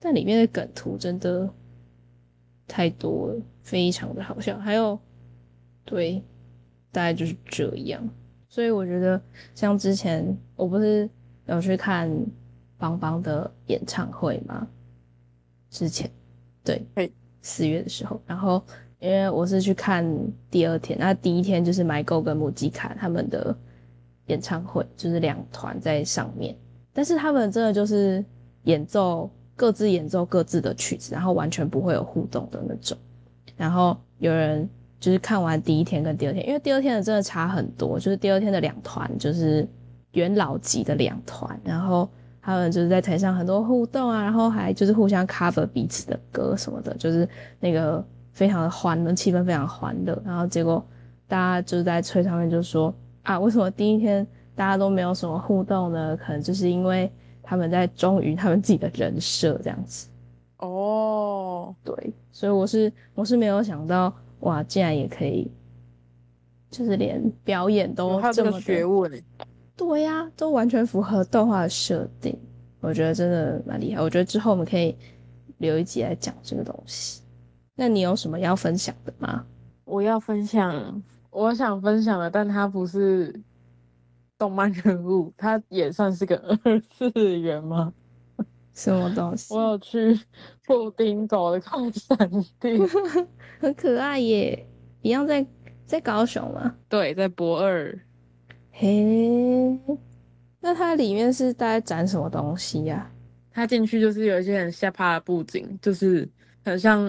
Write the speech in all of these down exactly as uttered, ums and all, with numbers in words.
但里面的梗图真的太多了，非常的好笑。还有，对，大概就是这样。所以我觉得，像之前我不是有去看邦邦的演唱会吗？之前，对， 嘿， 四月的时候，然后因为我是去看第二天，那第一天就是 Michael 跟母鸡卡他们的演唱会，就是两团在上面，但是他们真的就是演奏各自演奏各自的曲子，然后完全不会有互动的那种。然后有人就是看完第一天跟第二天，因为第二天的真的差很多，就是第二天的两团就是元老级的两团，然后他们就是在台上很多互动啊，然后还就是互相 cover 彼此的歌什么的，就是那个非常的欢乐，气氛非常欢乐。然后结果大家就是在吹上面就说啊，为什么第一天大家都没有什么互动呢？可能就是因为他们在忠于他们自己的人设这样子。 哦， 对，所以我是我是没有想到，哇，竟然也可以，就是连表演都有还有这个这么的， 学问诶。 对呀、啊都完全符合动画的设定，我觉得真的蛮厉害。我觉得之后我们可以留一集来讲这个东西。那你有什么要分享的吗？ 我要分享，我想分享的，但它不是动漫人物，它也算是个二次元吗？ 什么东我西？ 有去布丁狗的快闪店， 很可爱耶，一样在在高雄吗？ 对，在博二。 嘿，那它里面是大概展什么东西呀、 它进去就是有一些很下趴的布景，就是很像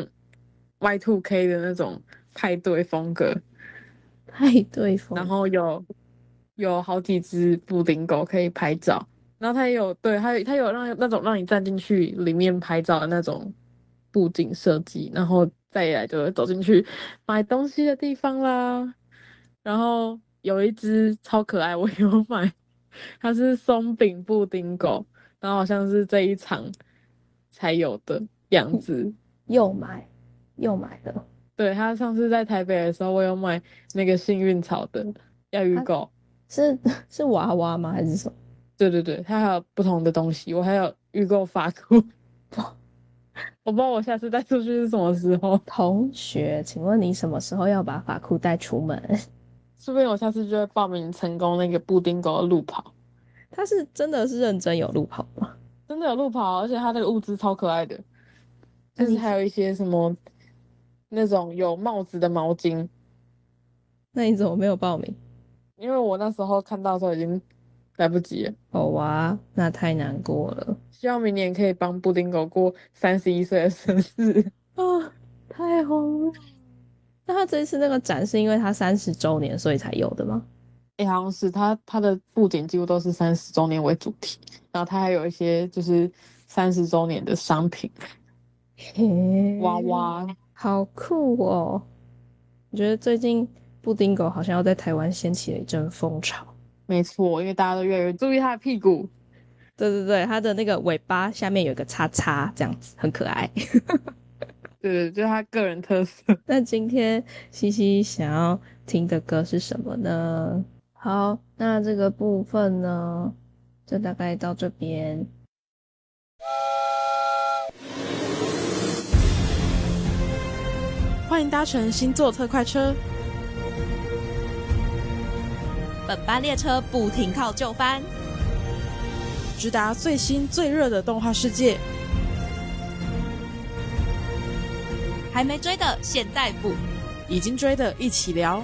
Y two K 的那种派对风格， 派对然风格， 后有有好几只布丁狗可以拍照，然后它也有对它它有让那种让你站进去里面拍照的那种布景设计，然后再来就会走进去买东西的地方啦。然后有一只超可爱，我有买，它是松饼布丁狗，然后好像是这一场才有的样子。 又买又买了。 对，它上次在台北的时候，我有买那个幸运草的要预它购。 是是娃娃吗？还是什么？ 对对对，它还有不同的东西，我还有预购发箍，我不知道我下次带出去是什么时候， 同学，请问你什么时候要把发箍带出门？ 说不定我下次就会报名成功那个布丁狗的路跑， 他是真的是认真有路跑吗？ 真的有路跑，而且它那个物资超可爱的，就是那你还有一些什么那种有帽子的毛巾， 那你怎么没有报名？ 因为我那时候看到的时候已经来不及了， 好哇，那太难过了希望明年可以帮布丁狗过三十一岁的生日。 啊！太红了。那他这一次那个展是因为他三十周年所以才有的吗？ 诶，好像是它它的布景几乎都是三十周年为主题，然后它还有一些就是三十周年的商品娃嘿， 娃。 好酷哦！我觉得最近布丁狗好像要在台湾掀起了一阵风潮。 没错，因为大家都越来越注意它的屁股。 对对对，它的那个尾巴下面有一个叉叉，这样子很可爱。 对对，就是它个人特色。 那今天西西想要听的歌是什么呢？好，那这个部分呢，就大概到这边。 欢迎搭乘星座特快车， 本班列车不停靠就番， 直达最新最热的动画世界。 还没追的现在补， 已经追的一起聊。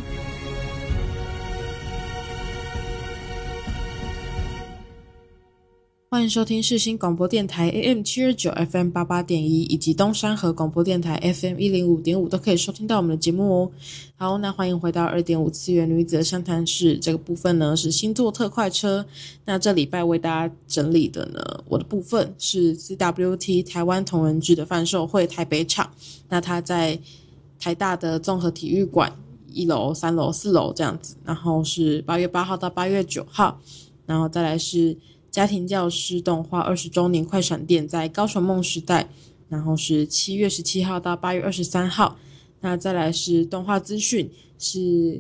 欢迎收听世新广播电台 A M 七二九 F M 八八点一，以及东山河广播电台 F M 一零五点五都可以收听到我们的节目哦。好，那欢迎回到二点五次元女子的相谈室，这个部分呢是星座特快车。那这礼拜为大家整理的呢，我的部分是 C W T 台湾同人志的贩售会台北场，那它在台大的综合体育馆一楼、三楼、四楼这样子，然后是八月八号到八月九号，然后再来是家庭教师动画二十周年快闪店在高雄梦时代，然后是七月十七号到八月二十三号。那再来是动画资讯，是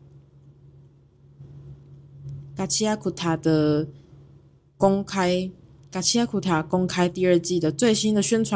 嘎奇亚库塔的公开，嘎奇亚库塔公开第二季的最新的宣传